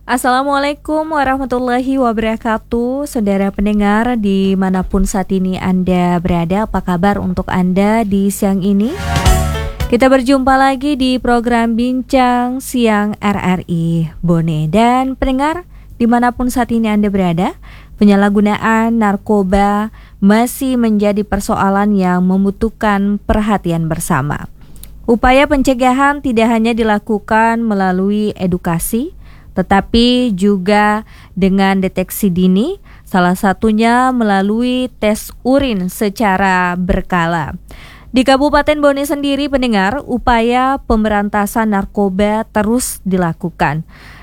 Assalamualaikum warahmatullahi wabarakatuh. Saudara pendengar dimanapun saat ini Anda berada, apa kabar untuk Anda di siang ini? Kita berjumpa lagi di program Bincang Siang RRI Bone. Dan pendengar dimanapun saat ini Anda berada, penyalahgunaan narkoba masih menjadi persoalan yang membutuhkan perhatian bersama. Upaya pencegahan tidak hanya dilakukan melalui edukasi, tetapi juga dengan deteksi dini, salah satunya melalui tes urin secara berkala. Di Kabupaten Bone sendiri, pendengar, upaya pemberantasan narkoba terus dilakukan.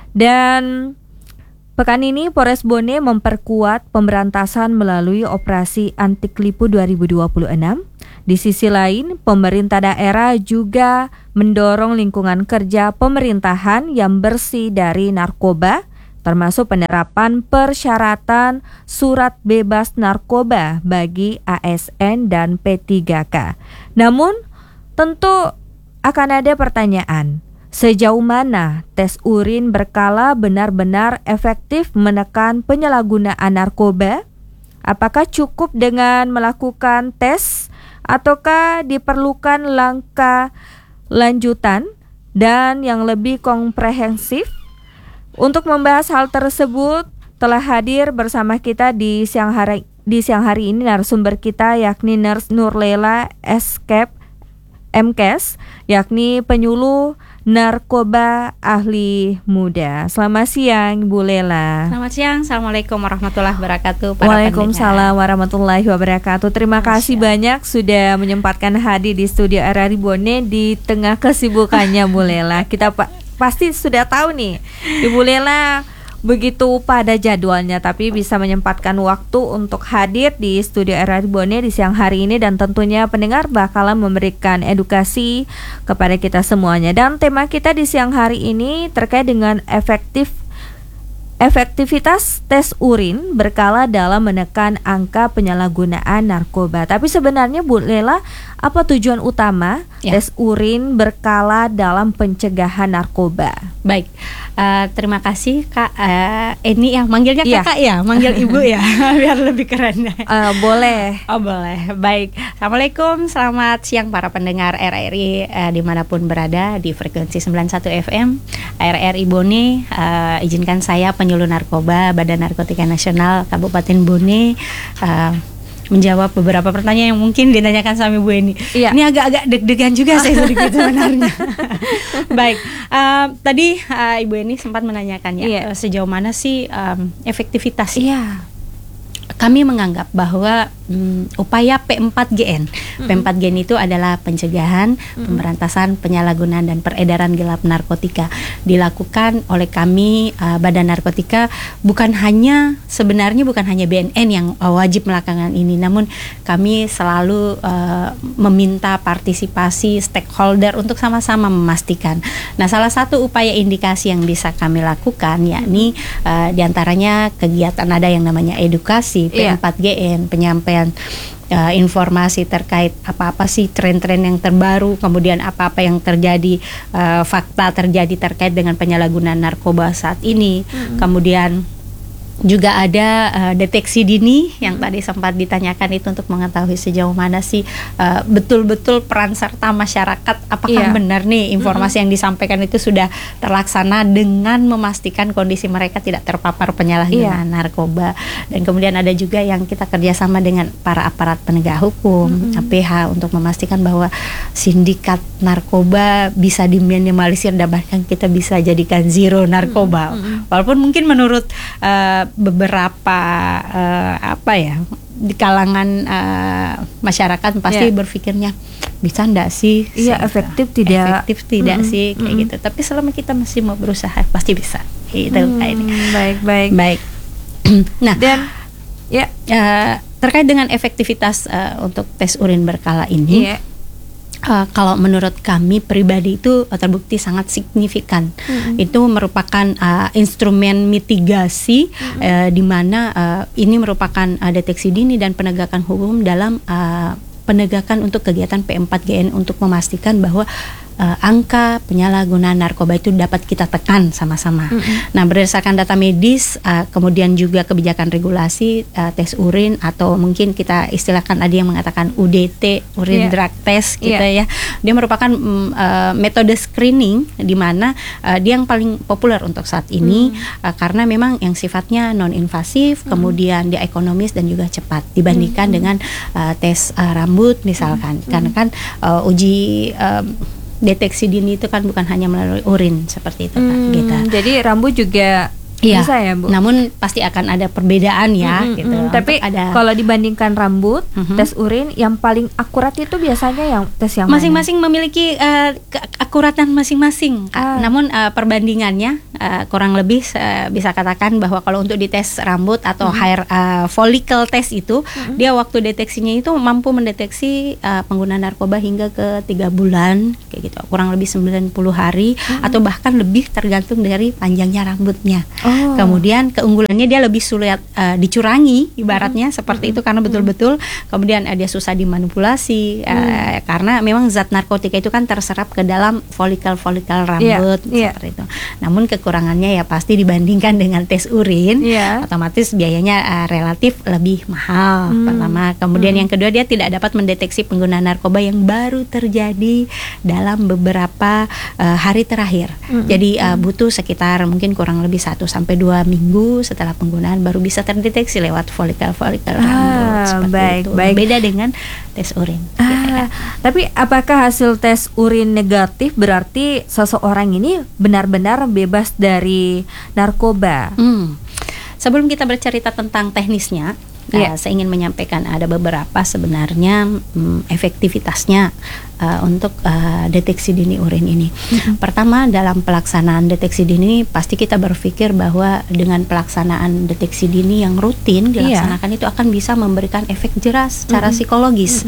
Dan pekan ini Polres Bone memperkuat pemberantasan melalui operasi Antiklipu 2026. Di sisi lain, pemerintah daerah juga mendorong lingkungan kerja pemerintahan yang bersih dari narkoba, termasuk penerapan persyaratan surat bebas narkoba bagi ASN dan P3K. Namun, tentu akan ada pertanyaan, sejauh mana tes urin berkala benar-benar efektif menekan penyalahgunaan narkoba? Apakah cukup dengan melakukan tes, ataukah diperlukan langkah lanjutan dan yang lebih komprehensif? Untuk membahas hal tersebut telah hadir bersama kita di siang hari ini narasumber kita, yakni Nurse Nurlela Escape MKes, yakni penyuluh narkoba ahli muda. Selamat siang, Bu Lela. Selamat siang, Assalamualaikum warahmatullahi wabarakatuh. Waalaikumsalam warahmatullahi wabarakatuh. Terima kasih banyak sudah menyempatkan hadir di studio RRI Bone di tengah kesibukannya, Bu Lela. Kita pasti sudah tahu nih, Ibu Lela begitu pada jadwalnya, tapi bisa menyempatkan waktu untuk hadir di studio RRI Bone di siang hari ini, dan tentunya pendengar bakalan memberikan edukasi kepada kita semuanya. Dan tema kita di siang hari ini terkait dengan efektivitas tes urin berkala dalam menekan angka penyalahgunaan narkoba. Tapi sebenarnya Bu Lela, apa tujuan utama tes urin berkala dalam pencegahan narkoba? Baik, terima kasih Kak Eni ya, manggilnya kakak ya, manggil ibu ya, biar lebih keren. Boleh. Oh boleh, baik. Assalamualaikum, selamat siang para pendengar RRI dimanapun berada di frekuensi 91 FM RRI Bone. Izinkan saya penyuluh narkoba Badan Narkotika Nasional Kabupaten Bone menjawab beberapa pertanyaan yang mungkin ditanyakan sama Bu Eni. Iya. Ini agak-agak deg-degan juga saya sedikit sebenarnya. Baik, tadi Ibu Eni sempat menanyakan sejauh mana sih efektivitas? Iya. Kami menganggap bahwa upaya P4GN. P4GN itu adalah pencegahan, pemberantasan penyalahgunaan dan peredaran gelap narkotika. Dilakukan oleh kami Badan Narkotika, sebenarnya bukan hanya BNN yang wajib melakukan ini, namun kami selalu meminta partisipasi stakeholder untuk sama-sama memastikan. Nah, salah satu upaya indikasi yang bisa kami lakukan yakni diantaranya kegiatan ada yang namanya edukasi P4GN, penyampaian informasi terkait apa-apa sih tren-tren yang terbaru, kemudian apa-apa yang terjadi, fakta terjadi terkait dengan penyalahgunaan narkoba saat ini. Kemudian juga ada deteksi dini yang tadi sempat ditanyakan, itu untuk mengetahui sejauh mana sih betul-betul peran serta masyarakat, apakah benar nih informasi yang disampaikan itu sudah terlaksana dengan memastikan kondisi mereka tidak terpapar penyalahgunaan narkoba. Dan kemudian ada juga yang kita kerjasama dengan para aparat penegak hukum, APH, untuk memastikan bahwa sindikat narkoba bisa diminimalisir dan bahkan kita bisa jadikan zero narkoba. Walaupun mungkin menurut beberapa di kalangan masyarakat pasti berpikirnya bisa enggak sih? Iya, efektif tidak sih kayak gitu. Tapi selama kita masih mau berusaha pasti bisa. Gitu kayak ini. Baik. Nah, dan terkait dengan efektivitas untuk tes urin berkala ini. Kalau menurut kami pribadi itu terbukti sangat signifikan. Itu merupakan instrumen mitigasi di mana ini merupakan deteksi dini dan penegakan hukum dalam penegakan untuk kegiatan P4GN untuk memastikan bahwa angka penyalahgunaan narkoba itu dapat kita tekan sama-sama. Nah, berdasarkan data medis, kemudian juga kebijakan regulasi, tes urin atau mungkin kita istilahkan ada yang mengatakan UDT, urine drug test gitu ya. Dia merupakan metode screening di mana dia yang paling populer untuk saat ini karena memang yang sifatnya non-invasif, kemudian dia ekonomis dan juga cepat dibandingkan dengan tes rambut misalkan. Karena kan uji deteksi dini itu kan bukan hanya melalui urin seperti itu Kak, gitu. Jadi rambut juga bisa ya Bu? Namun pasti akan ada perbedaan ya gitu. Tapi kalau dibandingkan rambut, tes urin yang paling akurat itu biasanya yang tes yang masing-masing memiliki keakuratan masing-masing. Namun perbandingannya kurang lebih bisa katakan bahwa kalau untuk dites rambut atau hair follicle test itu dia waktu deteksinya itu mampu mendeteksi pengguna narkoba hingga ke 3 bulan kayak gitu. Kurang lebih 90 hari atau bahkan lebih tergantung dari panjangnya rambutnya. Kemudian keunggulannya dia lebih sulit dicurangi ibaratnya seperti itu karena betul-betul kemudian dia susah dimanipulasi karena memang zat narkotika itu kan terserap ke dalam folikel-folikel rambut seperti itu. Namun kekurangannya ya pasti dibandingkan dengan tes urin otomatis biayanya relatif lebih mahal pertama. Kemudian yang kedua dia tidak dapat mendeteksi pengguna narkoba yang baru terjadi dalam beberapa hari terakhir. Jadi butuh sekitar mungkin kurang lebih 1-2 minggu setelah penggunaan baru bisa terdeteksi lewat folikel-folikel rambut seperti itu. Beda dengan tes urin. Tapi apakah hasil tes urin negatif berarti seseorang ini benar-benar bebas dari narkoba? Sebelum kita bercerita tentang teknisnya, saya ingin menyampaikan ada beberapa sebenarnya efektivitasnya untuk deteksi dini urin ini. Pertama, dalam pelaksanaan deteksi dini pasti kita berpikir bahwa dengan pelaksanaan deteksi dini yang rutin dilaksanakan itu akan bisa memberikan efek jerah secara psikologis.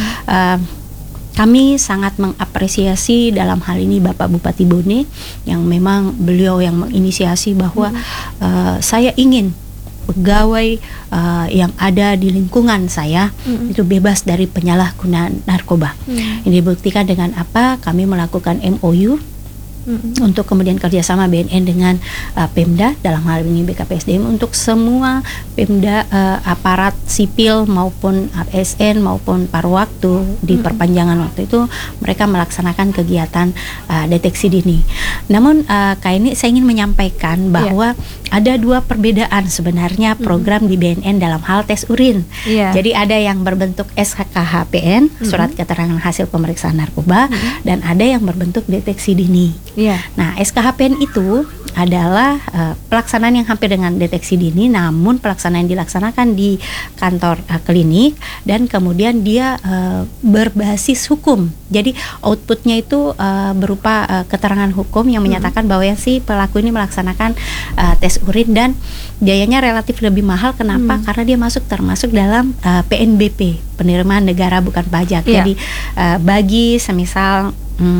Kami sangat mengapresiasi dalam hal ini Bapak Bupati Bone yang memang beliau yang menginisiasi bahwa saya ingin pegawai yang ada di lingkungan saya itu bebas dari penyalahgunaan narkoba. Ini dibuktikan dengan apa? Kami melakukan MOU untuk kemudian kerjasama BNN dengan Pemda dalam hal ini BKPSDM untuk semua Pemda aparat sipil maupun ASN maupun paruh waktu di perpanjangan waktu itu mereka melaksanakan kegiatan deteksi dini. Namun kali ini saya ingin menyampaikan bahwa ada 2 perbedaan sebenarnya program di BNN dalam hal tes urin. Jadi ada yang berbentuk SKHPN surat keterangan hasil pemeriksaan narkoba dan ada yang berbentuk deteksi dini. Nah, SKHPN itu adalah pelaksanaan yang hampir dengan deteksi dini, namun pelaksanaan yang dilaksanakan di kantor klinik dan kemudian dia berbasis hukum. Jadi outputnya itu berupa keterangan hukum yang menyatakan bahwa si pelaku ini melaksanakan tes urin dan biayanya relatif lebih mahal. Kenapa? Karena dia termasuk dalam PNBP, penerimaan negara bukan pajak. Jadi bagi semisal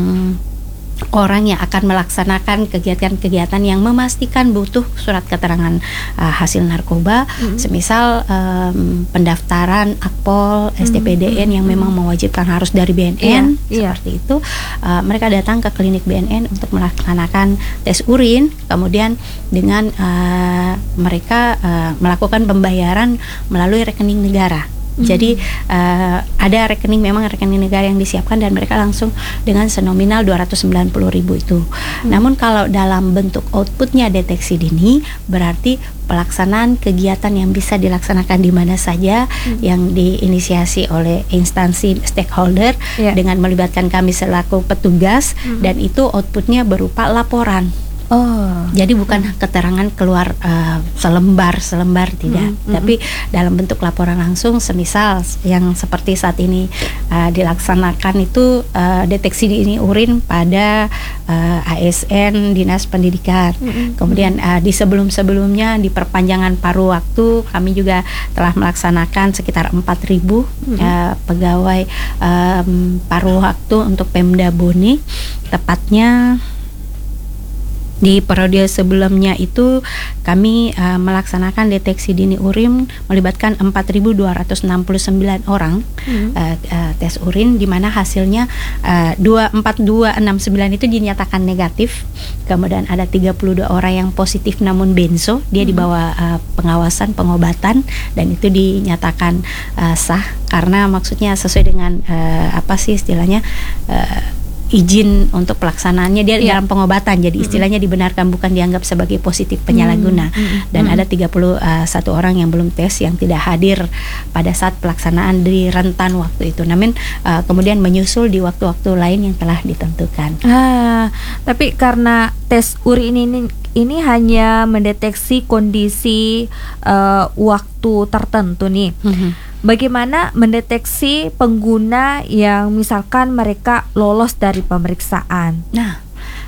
orang yang akan melaksanakan kegiatan-kegiatan yang memastikan butuh surat keterangan hasil narkoba, semisal pendaftaran Akpol, STPDN yang memang mewajibkan harus dari BNN, seperti itu, mereka datang ke klinik BNN untuk melaksanakan tes urin, kemudian dengan mereka melakukan pembayaran melalui rekening negara. Jadi ada rekening negara yang disiapkan dan mereka langsung dengan senominal 290.000 itu. Namun kalau dalam bentuk outputnya deteksi dini berarti pelaksanaan kegiatan yang bisa dilaksanakan di mana saja yang diinisiasi oleh instansi stakeholder dengan melibatkan kami selaku petugas dan itu outputnya berupa laporan. Jadi bukan keterangan keluar selembar tidak, tapi dalam bentuk laporan langsung. Semisal yang seperti saat ini dilaksanakan itu deteksi dini urin pada ASN Dinas Pendidikan. Kemudian di sebelumnya di perpanjangan paruh waktu kami juga telah melaksanakan sekitar 4.000 pegawai paruh waktu untuk Pemda Bone, tepatnya Di periode sebelumnya itu kami melaksanakan deteksi dini urin melibatkan 4.269 orang tes urin, di mana hasilnya 24269 itu dinyatakan negatif. Kemudian ada 32 orang yang positif namun benzo, dia di bawah pengawasan pengobatan, dan itu dinyatakan sah karena maksudnya sesuai dengan apa sih istilahnya, izin untuk pelaksanaannya dia dalam pengobatan, jadi istilahnya dibenarkan, bukan dianggap sebagai positif penyalahguna. Dan ada 31 orang yang belum tes yang tidak hadir pada saat pelaksanaan di rentan waktu itu, namun kemudian menyusul di waktu-waktu lain yang telah ditentukan. Tapi karena tes urin ini hanya mendeteksi kondisi waktu tertentu nih. Bagaimana mendeteksi pengguna yang misalkan mereka lolos dari pemeriksaan? Nah,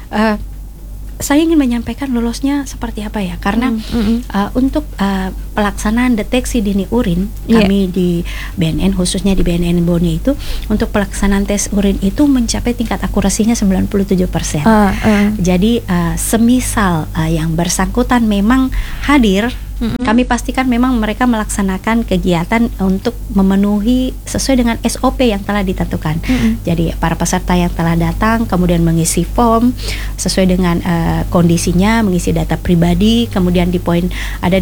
saya ingin menyampaikan lolosnya seperti apa ya, karena untuk pelaksanaan deteksi dini urin kami di BNN, khususnya di BNN Bone itu, untuk pelaksanaan tes urin itu mencapai tingkat akurasinya 97%. Jadi semisal yang bersangkutan memang hadir, kami pastikan memang mereka melaksanakan kegiatan untuk memenuhi sesuai dengan SOP yang telah ditentukan. Jadi para peserta yang telah datang kemudian mengisi form sesuai dengan kondisinya, mengisi data pribadi, kemudian di poin 10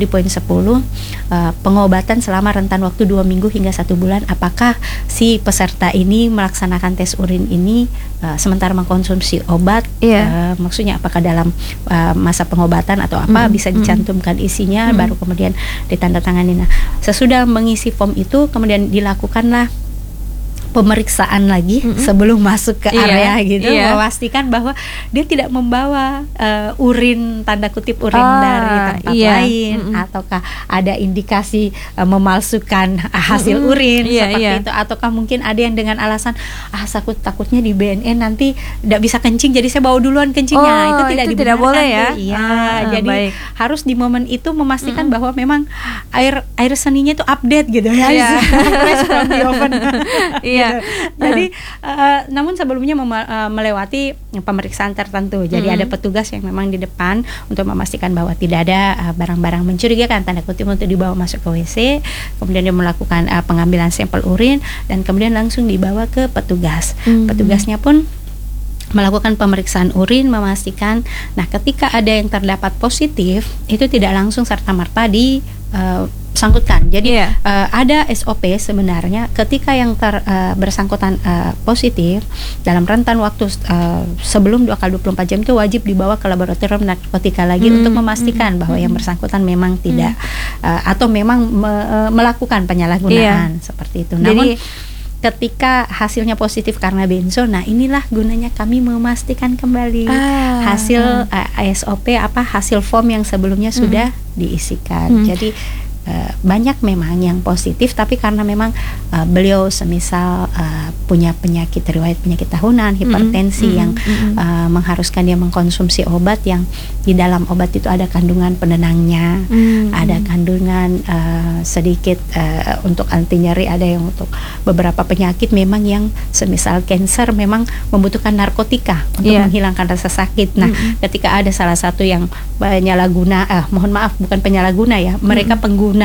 pengobatan selama rentan waktu 2 minggu hingga 1 bulan, apakah si peserta ini melaksanakan tes urin ini sementara mengkonsumsi obat, maksudnya apakah dalam masa pengobatan atau apa, bisa dicantumkan isinya, baru kemudian ditandatangani. Nah, sesudah mengisi form itu kemudian dilakukanlah pemeriksaan lagi sebelum masuk ke area gitu, memastikan bahwa dia tidak membawa urin, tanda kutip urin dari tempat lain, ataukah ada indikasi memalsukan hasil urin seperti itu, ataukah mungkin ada yang dengan alasan takutnya di BNN nanti tidak bisa kencing, jadi saya bawa duluan kencingnya. Itu tidak boleh ya. Jadi harus di momen itu memastikan bahwa memang air seninya itu update gitu ya. Fresh from the oven. Jadi namun sebelumnya melewati pemeriksaan tertentu. Jadi ada petugas yang memang di depan untuk memastikan bahwa tidak ada barang-barang mencurigakan, tanda kutip, untuk dibawa masuk ke WC. Kemudian dia melakukan pengambilan sampel urin dan kemudian langsung dibawa ke petugas. Petugasnya pun melakukan pemeriksaan urin, memastikan. Nah, ketika ada yang terdapat positif, itu tidak langsung serta-merta bersangkutan. Jadi ada SOP sebenarnya ketika yang bersangkutan positif dalam rentan waktu sebelum 2x24 jam itu wajib dibawa ke laboratorium narkotika lagi untuk memastikan bahwa yang bersangkutan memang tidak atau memang melakukan penyalahgunaan seperti itu. Namun ketika hasilnya positif karena benzo, nah inilah gunanya kami memastikan kembali hasil SOP hasil form yang sebelumnya sudah diisikan. Jadi banyak memang yang positif, tapi karena memang beliau semisal punya riwayat penyakit tahunan, hipertensi yang mengharuskan dia mengkonsumsi obat yang di dalam obat itu ada kandungan penenangnya, ada kandungan sedikit untuk anti nyeri, ada yang untuk beberapa penyakit memang yang semisal cancer memang membutuhkan narkotika untuk menghilangkan rasa sakit. Nah, ketika ada salah satu yang penyalahguna, mohon maaf bukan penyalahguna ya, mereka pengguna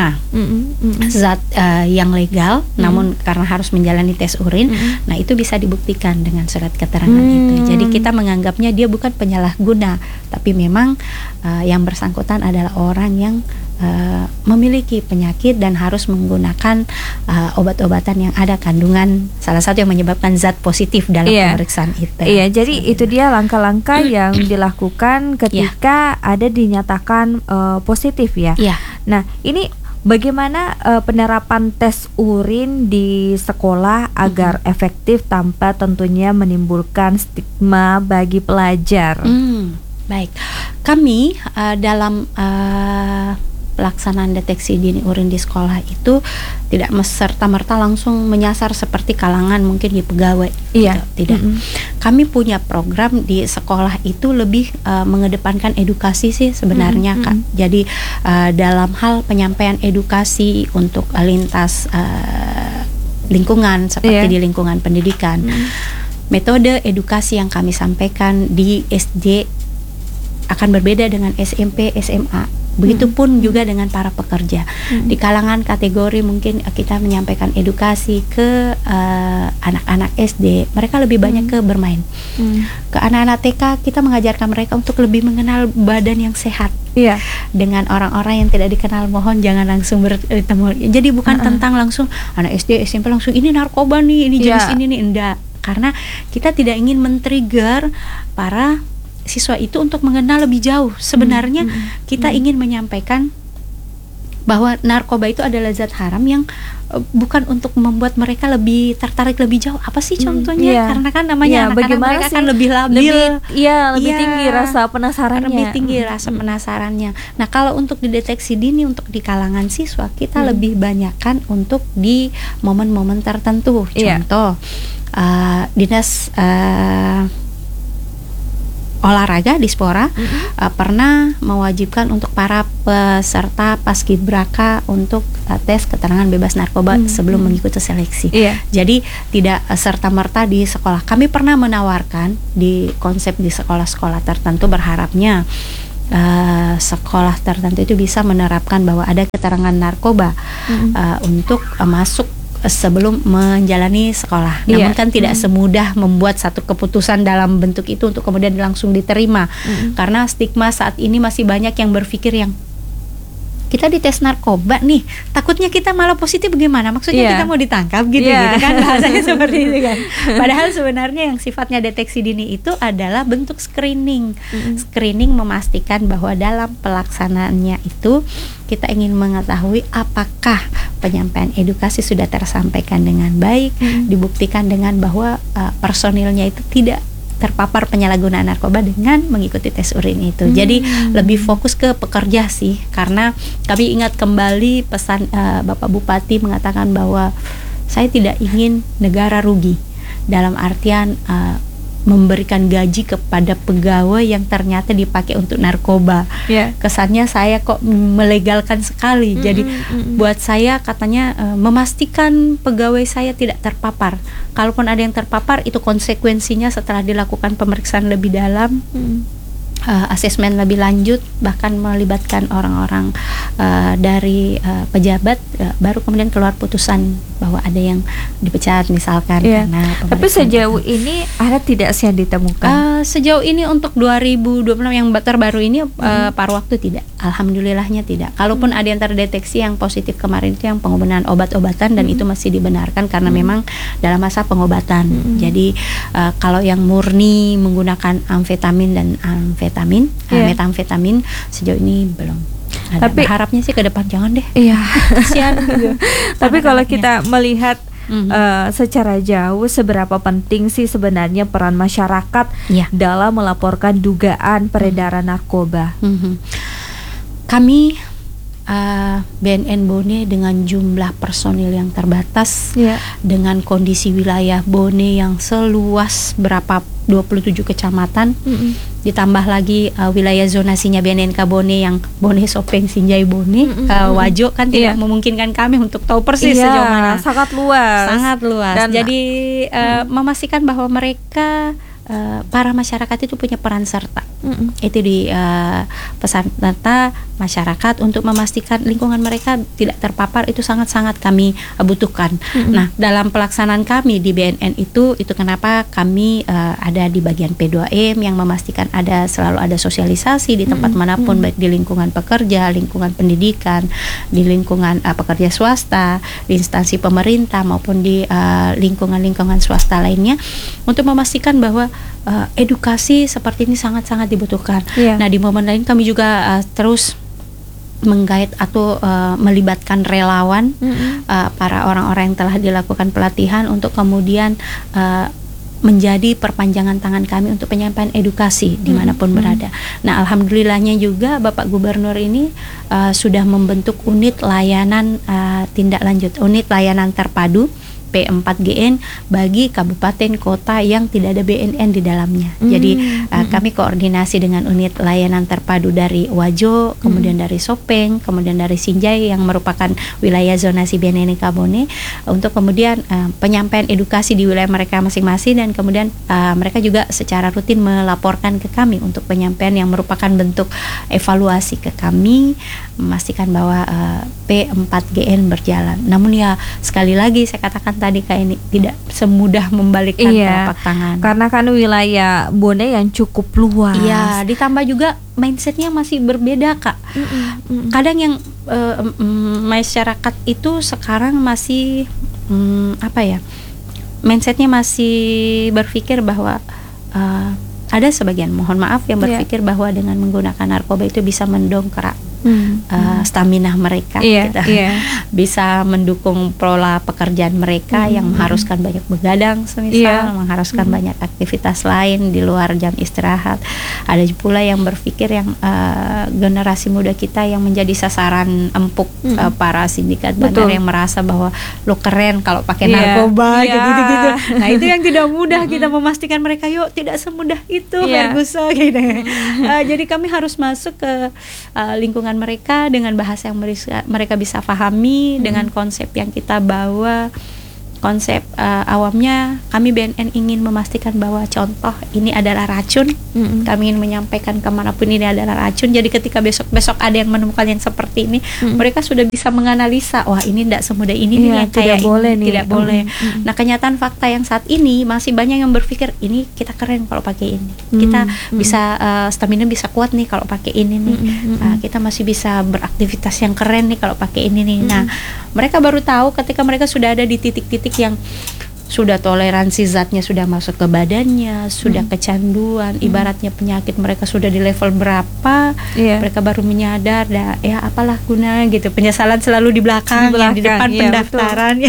zat yang legal, namun karena harus menjalani tes urin, nah itu bisa dibuktikan dengan surat keterangan itu. Jadi kita menganggapnya dia bukan penyalahguna, tapi memang yang bersangkutan adalah orang yang memiliki penyakit dan harus menggunakan obat-obatan yang ada kandungan salah satu yang menyebabkan zat positif dalam pemeriksaan itu. Jadi itu dia langkah-langkah yang dilakukan ketika ada dinyatakan positif ya. Nah, ini bagaimana penerapan tes urin di sekolah agar efektif tanpa tentunya menimbulkan stigma bagi pelajar? Baik, kami dalam pelaksanaan deteksi dini urin di sekolah itu tidak serta-merta langsung menyasar seperti kalangan mungkin di pegawai, tidak. Kami punya program di sekolah itu lebih mengedepankan edukasi sih sebenarnya, Kak. Jadi dalam hal penyampaian edukasi untuk lintas lingkungan seperti di lingkungan pendidikan, metode edukasi yang kami sampaikan di SD akan berbeda dengan SMP, SMA. Begitupun juga dengan para pekerja. Di kalangan kategori mungkin kita menyampaikan edukasi ke anak-anak SD, mereka lebih banyak ke bermain. Ke anak-anak TK kita mengajarkan mereka untuk lebih mengenal badan yang sehat. Dengan orang-orang yang tidak dikenal, mohon jangan langsung bertemu. Jadi bukan tentang langsung anak SD, SMP langsung ini narkoba nih, ini jenis ini nih, enggak. Karena kita tidak ingin men-trigger para siswa itu untuk mengenal lebih jauh. Sebenarnya kita ingin menyampaikan bahwa narkoba itu adalah zat haram yang bukan untuk membuat mereka lebih tertarik lebih jauh. Apa sih contohnya? Karena kan namanya anak-anak, mereka kan lebih labil, lebih tinggi rasa penasarannya. Lebih tinggi rasa penasarannya. Nah, kalau untuk dideteksi dini untuk di kalangan siswa, kita lebih banyakkan untuk di momen-momen tertentu. Contoh, dinas olahraga Dispora pernah mewajibkan untuk para peserta paskibraka untuk tes keterangan bebas narkoba sebelum mengikuti seleksi. Jadi tidak serta-merta di sekolah. Kami pernah menawarkan di konsep di sekolah-sekolah tertentu, berharapnya sekolah tertentu itu bisa menerapkan bahwa ada keterangan narkoba untuk masuk sebelum menjalani sekolah. Namun kan tidak semudah membuat satu keputusan dalam bentuk itu untuk kemudian langsung diterima. Karena stigma saat ini masih banyak yang berpikir yang kita dites narkoba nih, takutnya kita malah positif bagaimana? Maksudnya kita mau ditangkap gitu kan, bahasanya seperti itu kan. Padahal sebenarnya yang sifatnya deteksi dini itu adalah bentuk screening. Screening memastikan bahwa dalam pelaksanaannya itu kita ingin mengetahui apakah penyampaian edukasi sudah tersampaikan dengan baik, dibuktikan dengan bahwa personilnya itu tidak terpapar penyalahgunaan narkoba dengan mengikuti tes urin itu. Jadi lebih fokus ke pekerja sih, karena kami ingat kembali pesan Bapak Bupati mengatakan bahwa saya tidak ingin negara rugi, dalam artian memberikan gaji kepada pegawai yang ternyata dipakai untuk narkoba. Kesannya saya kok melegalkan sekali. Jadi buat saya katanya memastikan pegawai saya tidak terpapar. Kalaupun ada yang terpapar, itu konsekuensinya setelah dilakukan pemeriksaan lebih dalam, asesmen lebih lanjut, bahkan melibatkan orang-orang dari pejabat, baru kemudian keluar putusan bahwa ada yang dipecat misalkan karena pemeriksaan. Tapi sejauh ini ada tidak sih yang ditemukan? Sejauh ini untuk 2026 yang terbaru ini paruh waktu tidak. Alhamdulillahnya tidak. Kalaupun ada yang terdeteksi yang positif kemarin itu yang penggunaan obat-obatan, dan itu masih dibenarkan karena memang dalam masa pengobatan. Jadi kalau yang murni menggunakan amfetamin dan metamfetamin sejauh ini belum. Tapi berharapnya sih ke depan jangan deh. Kasihan gitu. Tapi kalau kita melihat secara jauh, seberapa penting sih sebenarnya peran masyarakat dalam melaporkan dugaan peredaran narkoba? Kami BNN Bone dengan jumlah personil yang terbatas, dengan kondisi wilayah Bone yang seluas 27 kecamatan, ditambah lagi wilayah zonasinya BNNK Bone yang Bone Sopeng Sinjai Bone, Wajo kan tidak memungkinkan kami untuk tahu persis sejauh mana. Sangat luas. Dan jadi memastikan bahwa mereka para masyarakat itu punya peran serta. Itu di pesan serta masyarakat untuk memastikan lingkungan mereka tidak terpapar, itu sangat-sangat kami butuhkan. Nah, dalam pelaksanaan kami di BNN itu kenapa kami ada di bagian P2M yang memastikan selalu ada sosialisasi di tempat manapun, baik di lingkungan pekerja, lingkungan pendidikan, di lingkungan pekerja swasta, di instansi pemerintah maupun di lingkungan-lingkungan swasta lainnya, untuk memastikan bahwa edukasi seperti ini sangat-sangat dibutuhkan. Nah, di momen lain kami juga terus menggait atau melibatkan relawan, para orang-orang yang telah dilakukan pelatihan untuk kemudian menjadi perpanjangan tangan kami untuk penyampaian edukasi dimanapun berada. Nah, alhamdulillahnya juga Bapak Gubernur ini sudah membentuk unit layanan tindak lanjut, unit layanan terpadu P4GN bagi kabupaten kota yang tidak ada BNN di dalamnya. Jadi kami koordinasi dengan unit layanan terpadu dari Wajo, kemudian dari Sopeng, kemudian dari Sinjai yang merupakan wilayah zonasi BNN Kabone, untuk kemudian penyampaian edukasi di wilayah mereka masing-masing, dan kemudian mereka juga secara rutin melaporkan ke kami untuk penyampaian yang merupakan bentuk evaluasi ke kami, memastikan bahwa P4GN berjalan. Namun ya sekali lagi saya katakan tadi, kayak ini tidak semudah membalikkan telapak tangan. Karena kan wilayah Bone yang cukup luas. Iya, ditambah juga mindsetnya masih berbeda, Kak. Kadang yang masyarakat itu sekarang masih mindsetnya masih berpikir bahwa ada sebagian, mohon maaf, yang berpikir bahwa dengan menggunakan narkoba itu bisa mendongkrak stamina mereka, bisa mendukung pola pekerjaan mereka yang mengharuskan banyak begadang, semisal mengharuskan banyak aktivitas lain di luar jam istirahat. Ada pula yang berpikir, yang generasi muda kita yang menjadi sasaran empuk para sindikat bandar, yang merasa bahwa lo keren kalau pakai narkoba, gitu-gitu. Nah itu yang tidak mudah kita memastikan mereka, yuk tidak semudah itu, Ferguson, gitu. Jadi kami harus masuk ke lingkungan mereka dengan bahasa yang mereka bisa pahami, dengan konsep yang kita bawa. Konsep awamnya kami BNN ingin memastikan bahwa contoh ini adalah racun. Kami ingin menyampaikan kemanapun ini adalah racun. Jadi ketika besok-besok ada yang menemukan yang seperti ini, mereka sudah bisa menganalisa, wah ini tidak semudah ini nih, yang kayak ini tidak boleh. Nah kenyataan fakta yang saat ini masih banyak yang berpikir, ini kita keren kalau pakai ini, kita bisa stamina bisa kuat nih kalau pakai ini nih, kita masih bisa beraktivitas yang keren nih kalau pakai ini nih. Nah mereka baru tahu ketika mereka sudah ada di titik-titik yang sudah toleransi zatnya sudah masuk ke badannya, sudah kecanduan, ibaratnya penyakit mereka sudah di level berapa, mereka baru menyadar, ya apalah guna gitu, penyesalan selalu di belakang, yang di depan pendaftaran.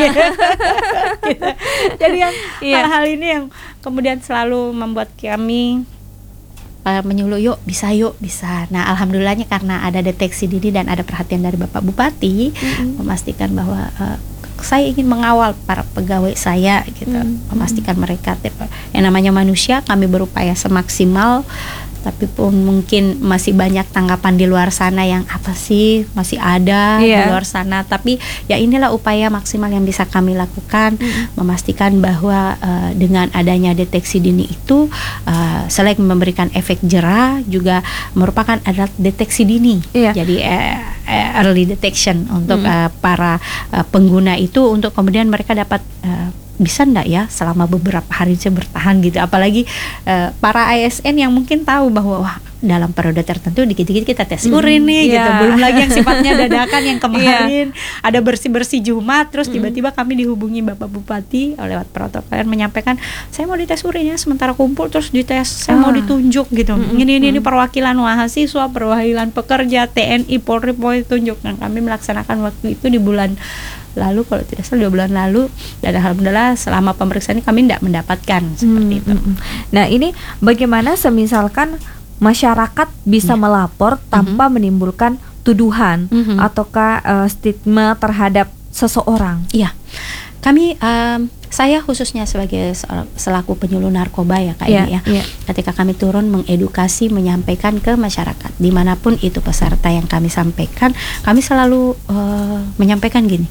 Gitu. Jadi yang hal-hal ini yang kemudian selalu membuat kami menyuluh, yuk bisa. Nah alhamdulillahnya karena ada deteksi dini dan ada perhatian dari Bapak Bupati, memastikan bahwa saya ingin mengawal para pegawai saya gitu, memastikan mereka yang namanya manusia, kami berupaya semaksimal, tapi pun mungkin masih banyak tanggapan di luar sana yang apa sih masih ada di luar sana. Tapi ya inilah upaya maksimal yang bisa kami lakukan, memastikan bahwa dengan adanya deteksi dini itu selain memberikan efek jera juga merupakan alat deteksi dini. Jadi early detection untuk para pengguna itu, untuk kemudian mereka dapat bisa enggak ya selama beberapa hari saya bertahan gitu. Apalagi para ASN yang mungkin tahu bahwa wah dalam periode tertentu dikit-dikit kita tes urin nih gitu. Belum lagi yang sifatnya dadakan yang kemarin ada bersih-bersih Jumat, terus tiba-tiba kami dihubungi Bapak Bupati lewat protokol menyampaikan, saya mau dites urin ya, sementara kumpul terus dites, saya mau ditunjuk gitu. Ini perwakilan mahasiswa, perwakilan pekerja, TNI, Polri mau ditunjuk. Dan kami melaksanakan waktu itu di bulan lalu, kalau tidak salah 2 bulan lalu, dan alhamdulillah selama pemeriksaan ini kami tidak mendapatkan seperti itu. Nah ini bagaimana semisalkan masyarakat bisa melapor tanpa menimbulkan tuduhan ataukah stigma terhadap seseorang? Iya, kami saya khususnya sebagai selaku penyuluh narkoba ya Kak ini ya, ketika kami turun mengedukasi, menyampaikan ke masyarakat dimanapun itu peserta yang kami sampaikan, kami selalu menyampaikan gini,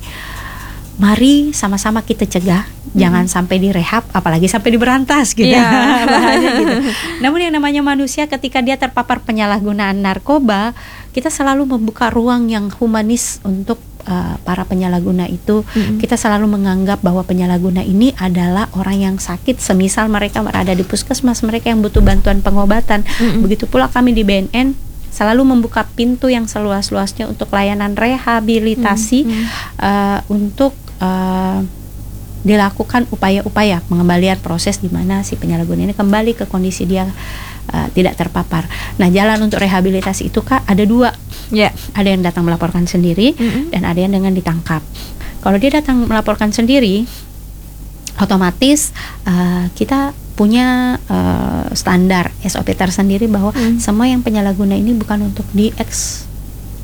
mari sama-sama kita cegah, jangan sampai direhab, apalagi sampai diberantas gitu. Gitu. Namun yang namanya manusia ketika dia terpapar penyalahgunaan narkoba, kita selalu membuka ruang yang humanis untuk para penyalahguna itu. Kita selalu menganggap bahwa penyalahguna ini adalah orang yang sakit, semisal mereka berada di puskesmas, mereka yang butuh bantuan pengobatan. Begitu pula kami di BNN selalu membuka pintu yang seluas-luasnya untuk layanan rehabilitasi, untuk dilakukan upaya-upaya pengembalian proses di mana si penyalahguna ini kembali ke kondisi dia tidak terpapar. Nah jalan untuk rehabilitasi itu Kak ada 2. Ada yang datang melaporkan sendiri dan ada yang dengan ditangkap. Kalau dia datang melaporkan sendiri, otomatis kita punya standar SOP tersendiri bahwa semua yang penyalahguna ini bukan untuk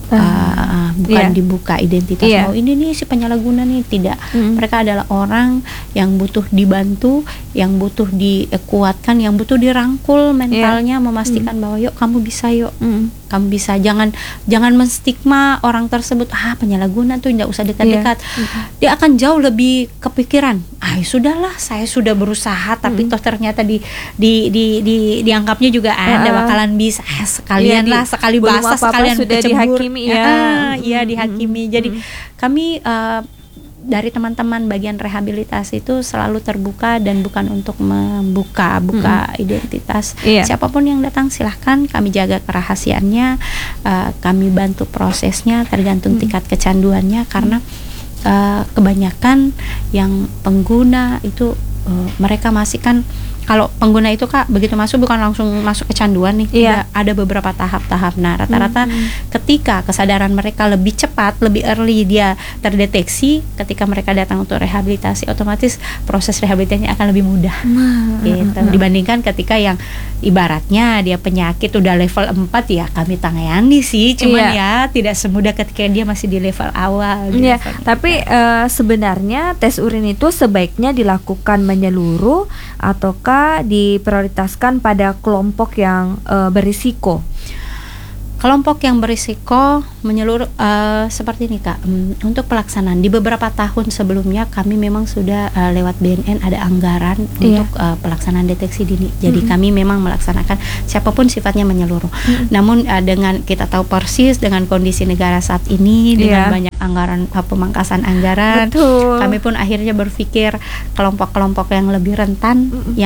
bukan dibuka identitas Iya. ini nih si penyalahguna nih, tidak. Mereka adalah orang yang butuh dibantu, yang butuh dikuatkan, yang butuh dirangkul mentalnya, memastikan bahwa yuk kamu bisa, yuk kamu bisa. Jangan menstigma orang tersebut, penyalahguna tuh tidak usah dekat-dekat. Dia akan jauh lebih kepikiran, sudahlah saya sudah berusaha tapi toh ternyata dianggapnya juga Anda bakalan bisa, sekalian lah, sekali basah sekalian sudah kecebur. dihakimi ya. Iya, dihakimi. Jadi kami dari teman-teman bagian rehabilitasi itu selalu terbuka dan bukan untuk membuka identitas. Siapapun yang datang silahkan, kami jaga kerahasiaannya, kami bantu prosesnya tergantung tingkat kecanduannya, karena kebanyakan yang pengguna itu mereka masih kan, kalau pengguna itu Kak begitu masuk bukan langsung masuk kecanduan nih, ada beberapa tahap-tahap. Nah rata-rata ketika kesadaran mereka lebih cepat, lebih early dia terdeteksi, ketika mereka datang untuk rehabilitasi, otomatis proses rehabilitasinya akan lebih mudah gitu, dibandingkan ketika yang ibaratnya dia penyakit udah level 4 ya kami tangani sih, cuman ya tidak semudah ketika dia masih di level awal. Tapi sebenarnya tes urin itu sebaiknya dilakukan menyeluruh ataukah diprioritaskan pada kelompok yang berisiko? Kelompok yang berisiko menyeluruh seperti ini Kak. Untuk pelaksanaan di beberapa tahun sebelumnya kami memang sudah lewat BNN ada anggaran untuk pelaksanaan deteksi dini. Jadi kami memang melaksanakan siapapun sifatnya menyeluruh. Namun dengan kita tahu persis dengan kondisi negara saat ini dengan banyak anggaran, pemangkasan anggaran, kami pun akhirnya berpikir kelompok-kelompok yang lebih rentan